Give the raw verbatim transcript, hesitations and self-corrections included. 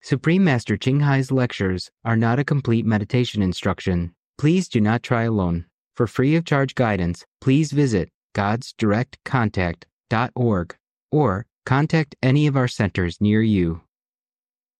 Supreme Master Ching Hai's lectures are not a complete meditation instruction. Please do not try alone. For free of charge guidance, please visit gods direct contact dot org or contact any of our centers near you.